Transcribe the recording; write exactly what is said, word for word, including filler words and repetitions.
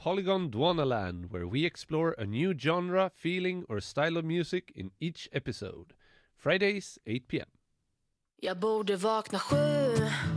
Polygon Dwanaland, where we explore a new genre, feeling, or style of music in each episode. Fridays, eight p.m. Jag borde vakna sju